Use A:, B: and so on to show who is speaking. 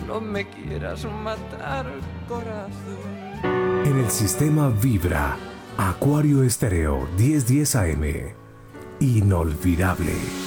A: no me quieras matar, corazón.
B: En el sistema vibra Acuario Estéreo 1010 AM. Inolvidable.